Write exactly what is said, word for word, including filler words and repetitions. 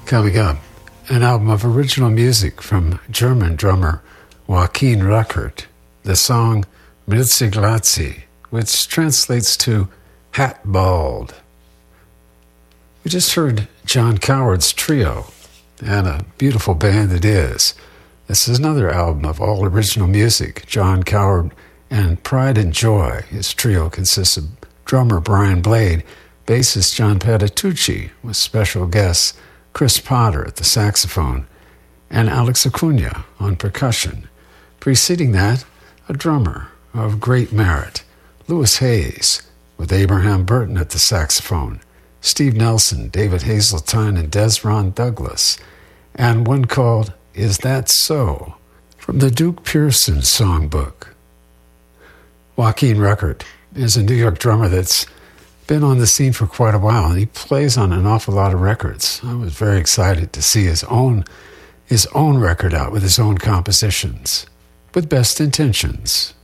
Coming up, an album of original music from German drummer Joachim Ruckert, the song Milzig Lazzi, which translates to Hat Bald. We just heard John Coward's Trio, and a beautiful band it is. This is another album of all original music. John Coward and Pride and Joy. His trio consists of drummer Brian Blade, bassist John Patitucci, with special guests Chris Potter at the saxophone, and Alex Acuna on percussion. Preceding that, a drummer of great merit, Louis Hayes, with Abraham Burton at the saxophone, Steve Nelson, David Hazeltine, and Desron Douglas, and one called Is That So? From the Duke Pearson songbook. Joachim Ruckert is a New York drummer that's been on the scene for quite a while, and he plays on an awful lot of records. I was very excited to see his own his own record out with his own compositions, with Best Intentions.